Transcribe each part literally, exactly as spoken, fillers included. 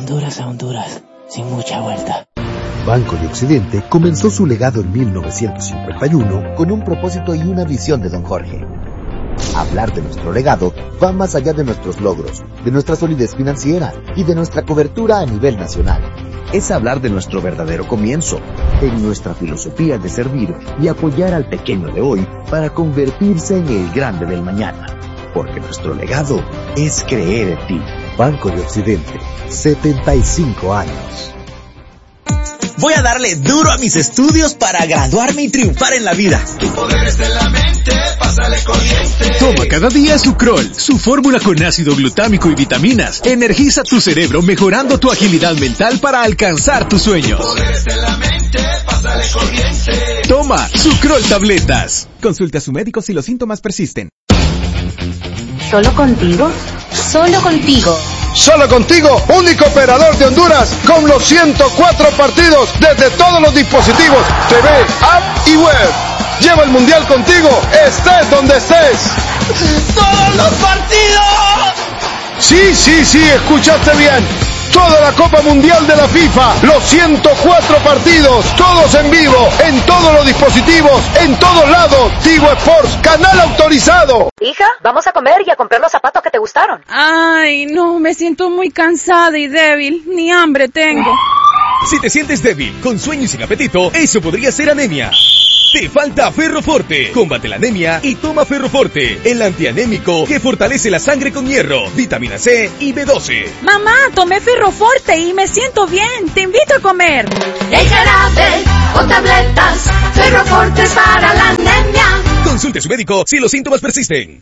Honduras a Honduras, sin mucha vuelta. Banco de Occidente comenzó su legado en mil novecientos cincuenta y uno con un propósito y una visión de don Jorge. Hablar de nuestro legado va más allá de nuestros logros, de nuestra solidez financiera y de nuestra cobertura a nivel nacional. Es hablar de nuestro verdadero comienzo, de nuestra filosofía de servir y apoyar al pequeño de hoy para convertirse en el grande del mañana. Porque nuestro legado es creer en ti. Banco de Occidente, setenta y cinco años. Voy a darle duro a mis estudios para graduarme y triunfar en la vida. Tu poder está en la mente, pásale corriente. Toma cada día Sucrol, su fórmula con ácido glutámico y vitaminas. Energiza tu cerebro mejorando tu agilidad mental para alcanzar tus sueños. Tu poder está en la mente, pásale corriente. Toma Sucrol tabletas. Consulta a su médico si los síntomas persisten. ¿Solo contigo? Solo contigo. Solo contigo, único operador de Honduras, con los ciento cuatro partidos desde todos los dispositivos, T V, app y web. Lleva el mundial contigo, estés donde estés. ¡Todos los partidos! Sí, sí, sí, escuchaste bien. Toda la Copa Mundial de la FIFA, los ciento cuatro partidos, todos en vivo, en todos los dispositivos, en todos lados. Tigo Sports, canal autorizado. Hija, vamos a comer y a comprar los zapatos que te gustaron. Ay, no, me siento muy cansada y débil, ni hambre tengo. Si te sientes débil, con sueño y sin apetito, eso podría ser anemia. Te falta Ferroforte. Combate la anemia y toma Ferroforte, el antianémico que fortalece la sangre con hierro, vitamina C y B doce. Mamá, tomé Ferroforte y me siento bien. Te invito a comer. El jarabe o tabletas, Ferroforte para la anemia. Consulte a su médico si los síntomas persisten.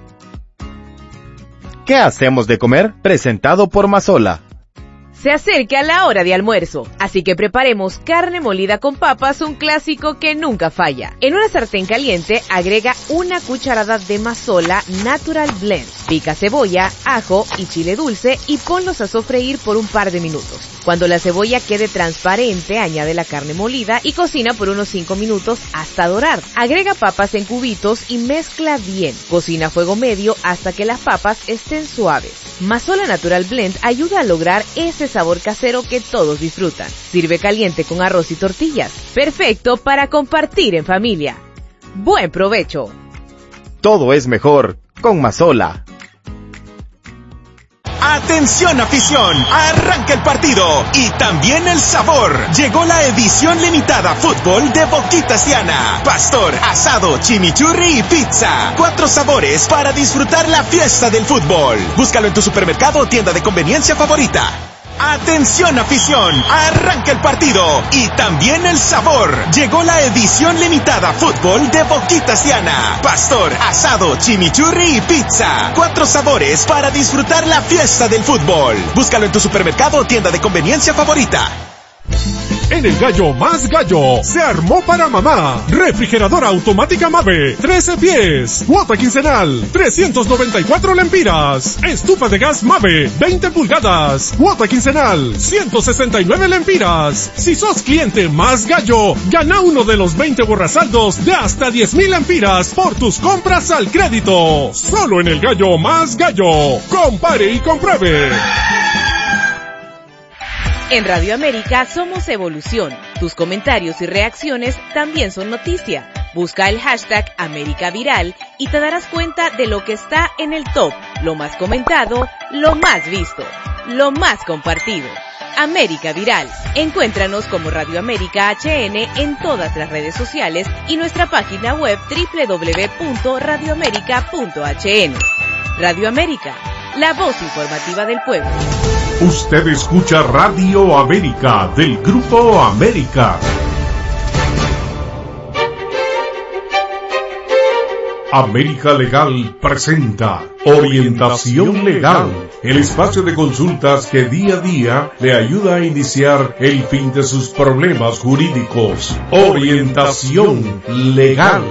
¿Qué hacemos de comer? Presentado por Mazola. Se acerca la hora de almuerzo, así que preparemos carne molida con papas, un clásico que nunca falla. En una sartén caliente, agrega una cucharada de Mazola Natural Blend. Pica cebolla, ajo y chile dulce y ponlos a sofreír por un par de minutos. Cuando la cebolla quede transparente, añade la carne molida y cocina por unos cinco minutos hasta dorar. Agrega papas en cubitos y mezcla bien. Cocina a fuego medio hasta que las papas estén suaves. Mazola Natural Blend ayuda a lograr ese sabor casero que todos disfrutan. Sirve caliente con arroz y tortillas. Perfecto para compartir en familia. ¡Buen provecho! Todo es mejor con Mazola. ¡Atención afición! ¡Arranca el partido! Y también el sabor. Llegó la edición limitada fútbol de Boquita Ciana. Pastor, asado, chimichurri y pizza. Cuatro sabores para disfrutar la fiesta del fútbol. Búscalo en tu supermercado o tienda de conveniencia favorita. ¡Atención afición! ¡Arranca el partido! Y también el sabor. Llegó la edición limitada fútbol de Boquita Ciana. Pastor, asado, chimichurri y pizza. Cuatro sabores para disfrutar la fiesta del fútbol. Búscalo en tu supermercado o tienda de conveniencia favorita. En el Gallo Más Gallo, se armó para mamá. Refrigeradora automática Mave, trece pies. Cuota quincenal, trescientos noventa y cuatro lempiras. Estufa de gas Mave, veinte pulgadas. Cuota quincenal, ciento sesenta y nueve lempiras. Si sos cliente Más Gallo, gana uno de los veinte borrasaldos de hasta diez mil lempiras por tus compras al crédito. Solo en el Gallo Más Gallo. Compare y compruebe. En Radio América somos evolución. Tus comentarios y reacciones también son noticia. Busca el hashtag América Viral y te darás cuenta de lo que está en el top, lo más comentado, lo más visto, lo más compartido. América Viral. Encuéntranos como Radio América H N en todas las redes sociales y nuestra página web doble u doble u doble u punto radio américa punto h n. Radio América, la voz informativa del pueblo. Usted escucha Radio América del Grupo América. América Legal presenta Orientación Legal, el espacio de consultas que día a día le ayuda a iniciar el fin de sus problemas jurídicos. Orientación Legal.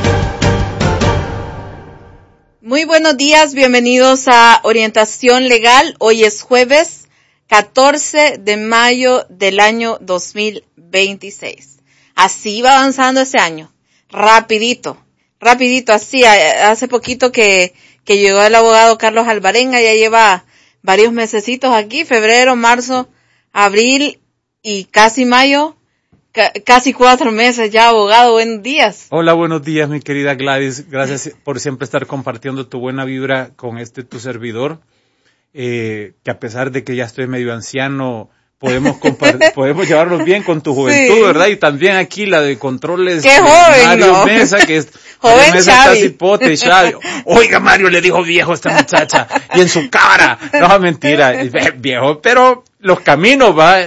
Muy buenos días, bienvenidos a Orientación Legal. Hoy es jueves catorce de mayo del año dos mil veintiséis. Así va avanzando este año, rapidito, rapidito, así. Hace poquito que, que llegó el abogado Carlos Alvarenga, ya lleva varios mesecitos aquí, febrero, marzo, abril y casi mayo, ca- casi cuatro meses ya, abogado, buenos días. Hola, buenos días, mi querida Gladys. Gracias por siempre estar compartiendo tu buena vibra con este tu servidor, eh, que a pesar de que ya estoy medio anciano, podemos compart- podemos llevarnos bien con tu juventud, sí. ¿Verdad? Y también aquí la de controles. ¡Qué joven, Mario no! Mesa, que es joven Mesa Xavi. Casi pote, Xavi. Oiga, Mario, le dijo viejo a esta muchacha, y en su cara. No, mentira, viejo, pero los caminos, va.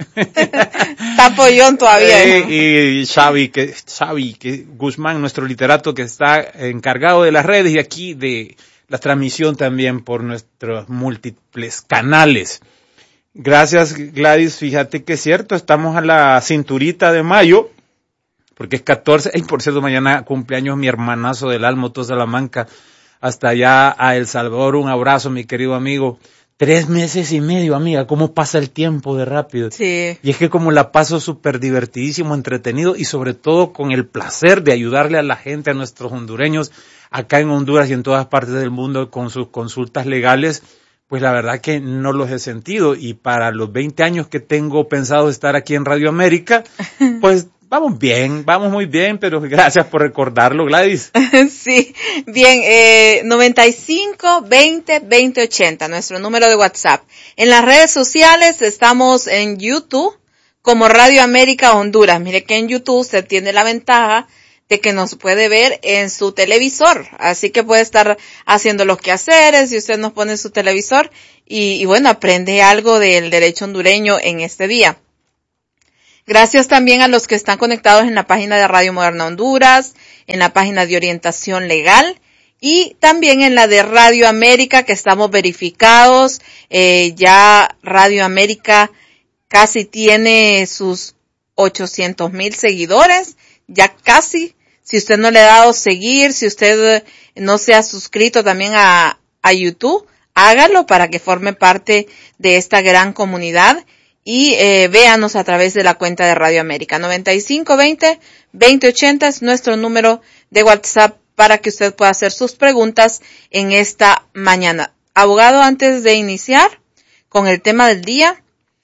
Está pollón todavía. Eh, y Xavi, que, Xavi que Guzmán, nuestro literato que está encargado de las redes y aquí de la transmisión también por nuestros múltiples canales. Gracias, Gladys. Fíjate que es cierto, estamos a la cinturita de mayo, porque es catorce. Y por cierto, mañana cumpleaños mi hermanazo del alma, Otto Salamanca, hasta allá a El Salvador. Un abrazo, mi querido amigo. Tres meses y medio, amiga, cómo pasa el tiempo de rápido. Sí. Y es que como la paso súper divertidísimo, entretenido y sobre todo con el placer de ayudarle a la gente, a nuestros hondureños, acá en Honduras y en todas partes del mundo con sus consultas legales. Pues la verdad que no los he sentido, y para los veinte años que tengo pensado estar aquí en Radio América, pues vamos bien, vamos muy bien, pero gracias por recordarlo, Gladys. Sí, bien, eh, noventa y cinco, veinte, veinte, ochenta, nuestro número de WhatsApp. En las redes sociales estamos en YouTube como Radio América Honduras. Mire que en YouTube usted tiene la ventaja de que nos puede ver en su televisor, así que puede estar haciendo los quehaceres y usted nos pone en su televisor y, y bueno, aprende algo del derecho hondureño en este día. Gracias también a los que están conectados en la página de Radio Moderna Honduras, en la página de Orientación Legal y también en la de Radio América, que estamos verificados. Eh, ya Radio América casi tiene sus ochocientos mil seguidores. Ya casi, si usted no le ha dado seguir, si usted no se ha suscrito también a, a YouTube, hágalo para que forme parte de esta gran comunidad y eh, véanos a través de la cuenta de Radio América. noventa y cinco, veinte, veinte, ochenta es nuestro número de WhatsApp para que usted pueda hacer sus preguntas en esta mañana. Abogado, antes de iniciar con el tema del día,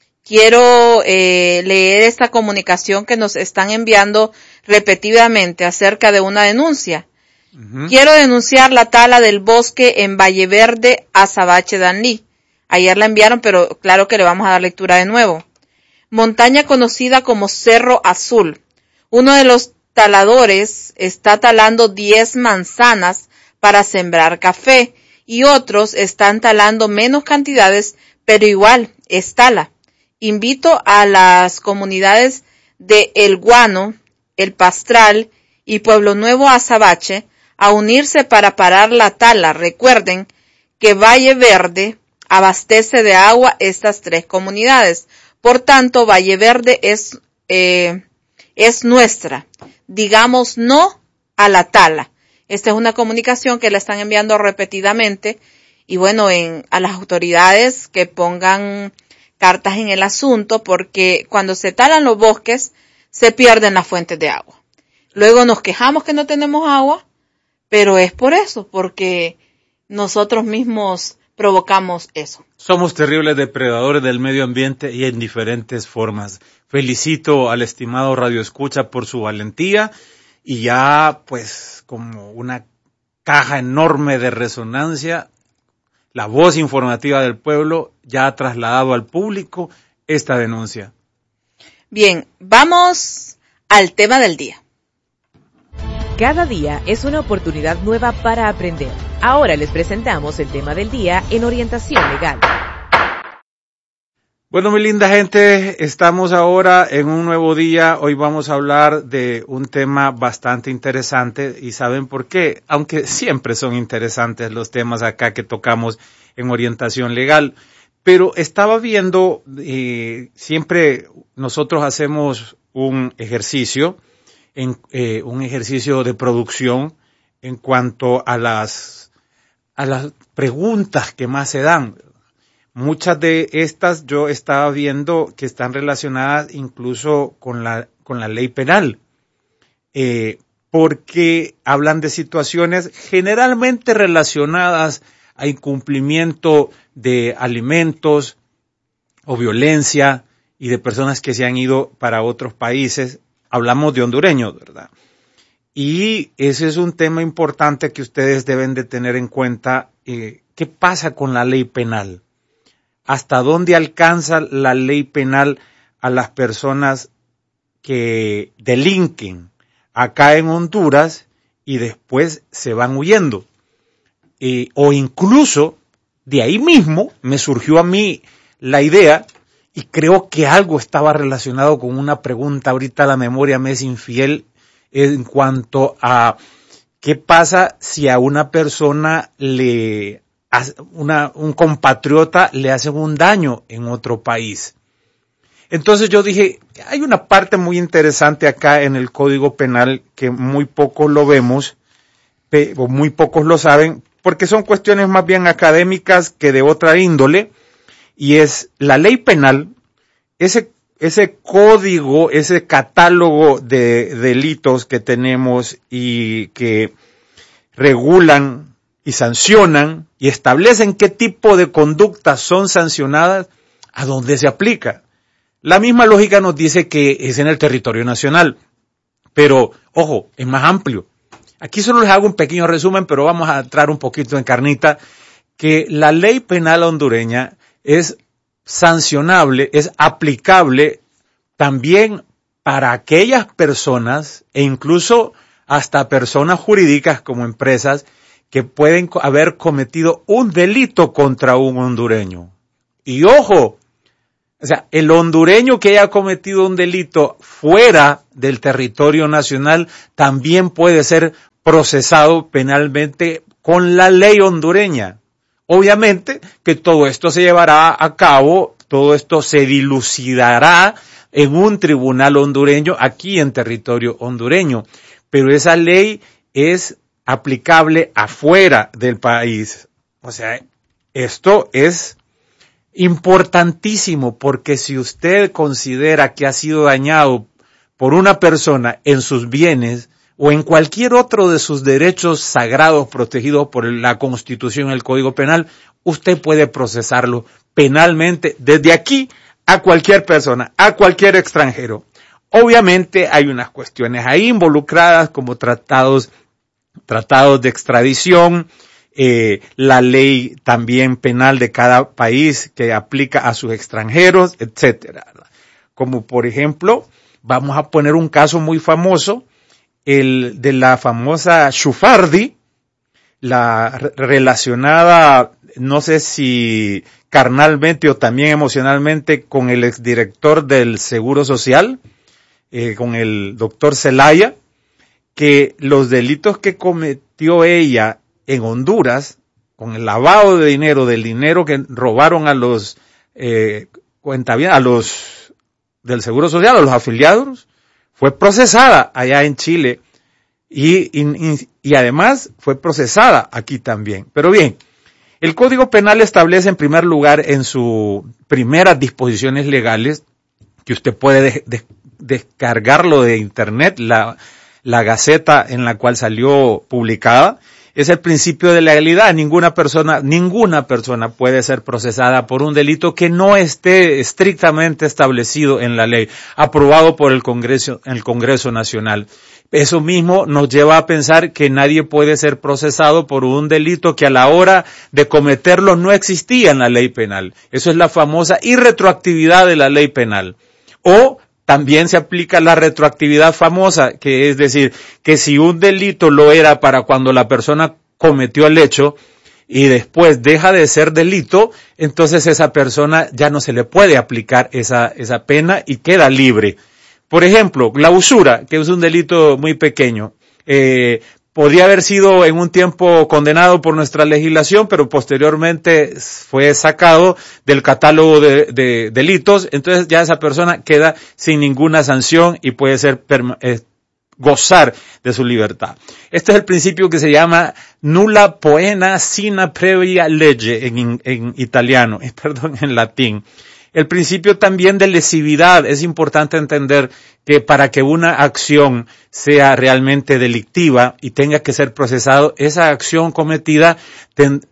quiero eh, leer esta comunicación que nos están enviando repetidamente acerca de una denuncia. Uh-huh. Quiero denunciar la tala del bosque en Valle Verde, Azabache, Danlí. Ayer la enviaron, pero claro que le vamos a dar lectura de nuevo. Montaña conocida como Cerro Azul. Uno de los taladores está talando diez manzanas para sembrar café y otros están talando menos cantidades, pero igual es tala. Invito a las comunidades de El Guano, El Pastral y Pueblo Nuevo Azabache a unirse para parar la tala. Recuerden que Valle Verde abastece de agua estas tres comunidades. Por tanto, Valle Verde es, eh, es nuestra. Digamos no a la tala. Esta es una comunicación que la están enviando repetidamente y bueno, en, a las autoridades que pongan cartas en el asunto, porque cuando se talan los bosques se pierden las fuentes de agua. Luego nos quejamos que no tenemos agua, pero es por eso, porque nosotros mismos provocamos eso. Somos terribles depredadores del medio ambiente y en diferentes formas. Felicito al estimado Radio Escucha por su valentía y ya pues como una caja enorme de resonancia, la voz informativa del pueblo ya ha trasladado al público esta denuncia. Bien, vamos al tema del día. Cada día es una oportunidad nueva para aprender. Ahora les presentamos el tema del día en Orientación Legal. Bueno, mi linda gente, estamos ahora en un nuevo día. Hoy vamos a hablar de un tema bastante interesante y ¿saben por qué? Aunque siempre son interesantes los temas acá que tocamos en Orientación Legal. Pero estaba viendo, eh, siempre nosotros hacemos un ejercicio, en, eh, un ejercicio de producción en cuanto a las, a las preguntas que más se dan. Muchas de estas yo estaba viendo que están relacionadas incluso con la, con la ley penal, eh, porque hablan de situaciones generalmente relacionadas a incumplimiento de alimentos o violencia y de personas que se han ido para otros países. Hablamos de hondureños, ¿verdad? Y ese es un tema importante que ustedes deben de tener en cuenta. Eh, ¿Qué pasa con la ley penal? ¿Hasta dónde alcanza la ley penal a las personas que delinquen acá en Honduras y después se van huyendo? Eh, o incluso, de ahí mismo, me surgió a mí la idea, y creo que algo estaba relacionado con una pregunta, ahorita la memoria me es infiel, en cuanto a qué pasa si a una persona le, una, un compatriota le hacen un daño en otro país. Entonces yo dije, hay una parte muy interesante acá en el Código Penal que muy pocos lo vemos, o muy pocos lo saben, porque son cuestiones más bien académicas que de otra índole, y es la ley penal, ese ese código, ese catálogo de delitos que tenemos y que regulan y sancionan y establecen qué tipo de conductas son sancionadas, a dónde se aplica. La misma lógica nos dice que es en el territorio nacional, pero ojo, es más amplio. Aquí solo les hago un pequeño resumen, pero vamos a entrar un poquito en carnita, que la ley penal hondureña es sancionable, es aplicable también para aquellas personas e incluso hasta personas jurídicas como empresas que pueden haber cometido un delito contra un hondureño. Y ojo, o sea, el hondureño que haya cometido un delito fuera del territorio nacional también puede ser procesado penalmente con la ley hondureña. Obviamente que todo esto se llevará a cabo, todo esto se dilucidará en un tribunal hondureño aquí en territorio hondureño, pero esa ley es aplicable afuera del país. O sea, esto es importantísimo porque si usted considera que ha sido dañado por una persona en sus bienes o en cualquier otro de sus derechos sagrados protegidos por la Constitución y el Código Penal, usted puede procesarlo penalmente desde aquí a cualquier persona, a cualquier extranjero. Obviamente hay unas cuestiones ahí involucradas como tratados, tratados de extradición, eh, la ley también penal de cada país que aplica a sus extranjeros, etcétera. Como por ejemplo, vamos a poner un caso muy famoso, el de la famosa Shufardi, la re- relacionada, no sé si carnalmente o también emocionalmente, con el exdirector del Seguro Social, eh, con el doctor Zelaya, que los delitos que cometió ella en Honduras, con el lavado de dinero, del dinero que robaron a los eh, cuentavientes, a los del Seguro Social, a los afiliados, fue procesada allá en Chile y, y, y además fue procesada aquí también. Pero bien, el Código Penal establece en primer lugar en sus primeras disposiciones legales, que usted puede de, de, descargarlo de internet, la, la gaceta en la cual salió publicada, es el principio de legalidad. Ninguna persona, ninguna persona puede ser procesada por un delito que no esté estrictamente establecido en la ley, aprobado por el Congreso, el Congreso Nacional. Eso mismo nos lleva a pensar que nadie puede ser procesado por un delito que a la hora de cometerlo no existía en la ley penal. Eso es la famosa irretroactividad de la ley penal. O también se aplica la retroactividad famosa, que es decir, que si un delito lo era para cuando la persona cometió el hecho y después deja de ser delito, entonces esa persona ya no se le puede aplicar esa, esa pena y queda libre. Por ejemplo, la usura, que es un delito muy pequeño, eh, podría haber sido en un tiempo condenado por nuestra legislación, pero posteriormente fue sacado del catálogo de, de delitos, entonces ya esa persona queda sin ninguna sanción y puede ser eh, gozar de su libertad. Este es el principio que se llama nulla poena sine previa legge en, en italiano, perdón, en latín. El principio también de lesividad. Es importante entender que para que una acción sea realmente delictiva y tenga que ser procesado, esa acción cometida ten,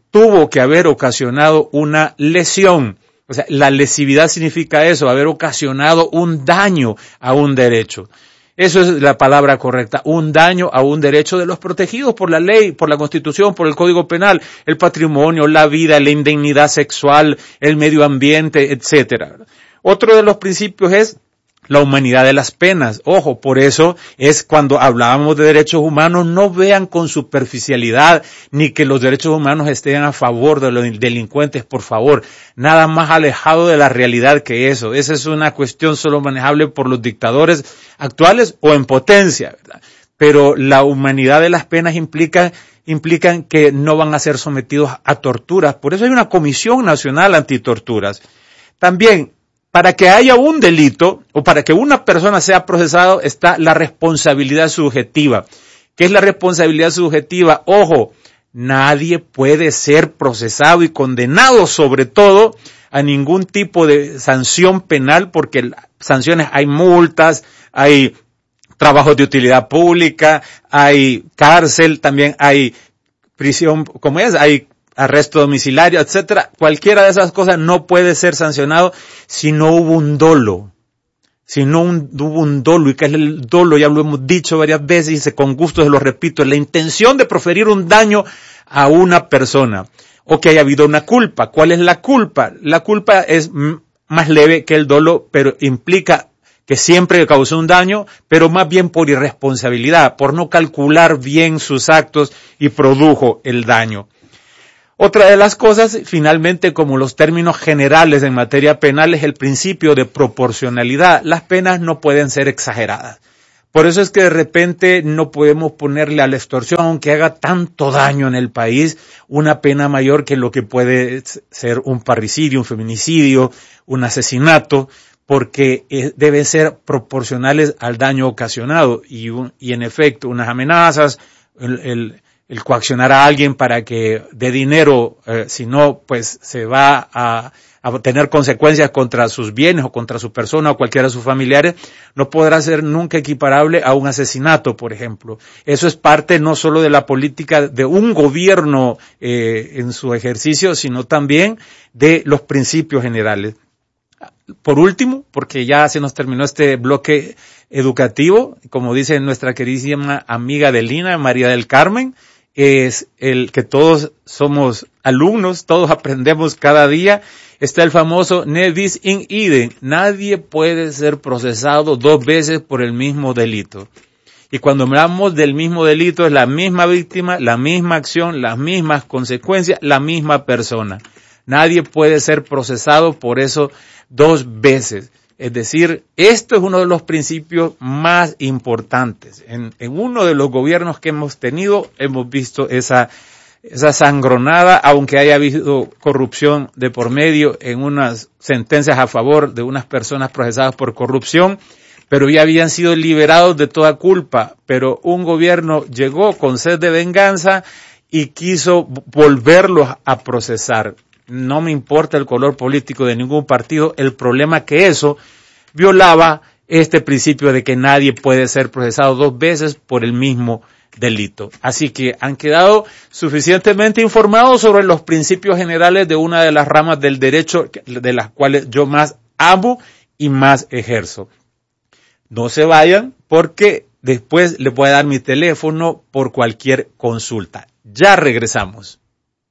tuvo que haber ocasionado una lesión. O sea, la lesividad significa eso, haber ocasionado un daño a un derecho. Eso es la palabra correcta, un daño a un derecho de los protegidos por la ley, por la Constitución, por el Código Penal, el patrimonio, la vida, la indemnidad sexual, el medio ambiente, etcétera. Otro de los principios es la humanidad de las penas. Ojo, por eso es cuando hablábamos de derechos humanos, no vean con superficialidad ni que los derechos humanos estén a favor de los delincuentes, por favor. Nada más alejado de la realidad que eso. Esa es una cuestión solo manejable por los dictadores actuales o en potencia, ¿verdad? Pero la humanidad de las penas implica implican que no van a ser sometidos a torturas. Por eso hay una Comisión Nacional Antitorturas. También, para que haya un delito o para que una persona sea procesado está la responsabilidad subjetiva. ¿Qué es la responsabilidad subjetiva? Ojo, nadie puede ser procesado y condenado sobre todo a ningún tipo de sanción penal porque sanciones hay multas, hay trabajos de utilidad pública, hay cárcel, también hay prisión, ¿cómo es? Hay arresto domiciliario, etcétera. Cualquiera de esas cosas no puede ser sancionado si no hubo un dolo. Si no un, hubo un dolo. ¿Y qué es el dolo? Ya lo hemos dicho varias veces y con gusto se lo repito. Es la intención de proferir un daño a una persona. O que haya habido una culpa. ¿Cuál es la culpa? La culpa es m- más leve que el dolo, pero implica que siempre causó un daño, pero más bien por irresponsabilidad, por no calcular bien sus actos y produjo el daño. Otra de las cosas, finalmente, como los términos generales en materia penal, es el principio de proporcionalidad. Las penas no pueden ser exageradas. Por eso es que de repente no podemos ponerle a la extorsión, aunque haga tanto daño en el país, una pena mayor que lo que puede ser un parricidio, un feminicidio, un asesinato, porque deben ser proporcionales al daño ocasionado. Y, un, y en efecto, unas amenazas, el... el el coaccionar a alguien para que dé dinero, eh, si no, pues se va a, a tener consecuencias contra sus bienes o contra su persona o cualquiera de sus familiares, no podrá ser nunca equiparable a un asesinato, por ejemplo. Eso es parte no solo de la política de un gobierno eh, en su ejercicio, sino también de los principios generales. Por último, porque ya se nos terminó este bloque educativo, como dice nuestra queridísima amiga de Lina, María del Carmen, es el que todos somos alumnos, todos aprendemos cada día. Está el famoso ne bis in idem. Nadie puede ser procesado dos veces por el mismo delito. Y cuando hablamos del mismo delito, es la misma víctima, la misma acción, las mismas consecuencias, la misma persona. Nadie puede ser procesado por eso dos veces. Es decir, esto es uno de los principios más importantes. En, en uno de los gobiernos que hemos tenido, hemos visto esa, esa sangronada, aunque haya habido corrupción de por medio en unas sentencias a favor de unas personas procesadas por corrupción, pero ya habían sido liberados de toda culpa. Pero un gobierno llegó con sed de venganza y quiso volverlos a procesar. No me importa el color político de ningún partido, el problema que eso violaba este principio de que nadie puede ser procesado dos veces por el mismo delito. Así que han quedado suficientemente informados sobre los principios generales de una de las ramas del derecho de las cuales yo más amo y más ejerzo. No se vayan porque después les voy a dar mi teléfono por cualquier consulta. Ya regresamos.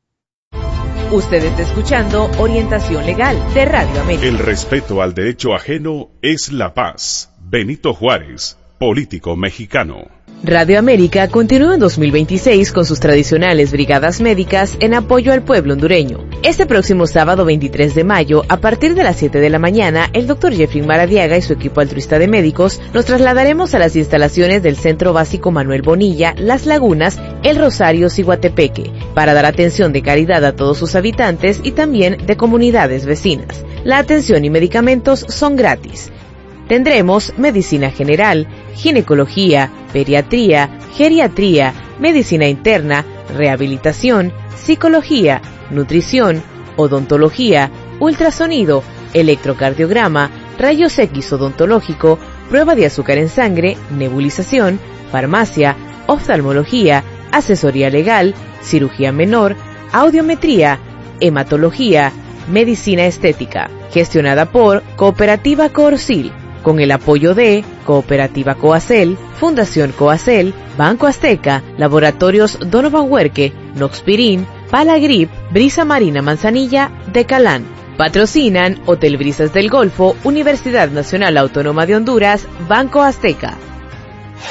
Usted está escuchando Orientación Legal de Radio América. El respeto al derecho ajeno es la paz. Benito Juárez, político mexicano. Radio América continúa en dos mil veintiséis con sus tradicionales brigadas médicas en apoyo al pueblo hondureño. Este próximo sábado veintitrés de mayo, a partir de las siete de la mañana, el doctor Jeffrey Maradiaga y su equipo altruista de médicos nos trasladaremos a las instalaciones del Centro Básico Manuel Bonilla, Las Lagunas, El Rosario, Ciguatepeque, para dar atención de calidad a todos sus habitantes y también de comunidades vecinas. La atención y medicamentos son gratis. Tendremos medicina general, ginecología, pediatría, geriatría, medicina interna, rehabilitación, psicología, nutrición, odontología, ultrasonido, electrocardiograma, rayos X odontológico, prueba de azúcar en sangre, nebulización, farmacia, oftalmología, asesoría legal, cirugía menor, audiometría, hematología, medicina estética, gestionada por Cooperativa Coorsil, con el apoyo de Cooperativa Coacel, Fundación Coacel, Banco Azteca, Laboratorios Donovan Huerque, Noxpirin, Palagrip, Brisa Marina Manzanilla, Decalán. Patrocinan Hotel Brisas del Golfo, Universidad Nacional Autónoma de Honduras, Banco Azteca.